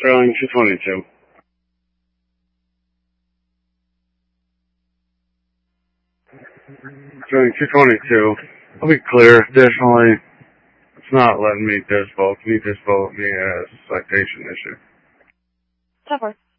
Sterling 222. Sterling 222. I'll be clear. Additionally, it's not letting me disvote. Can you disvote me as a citation issue? Top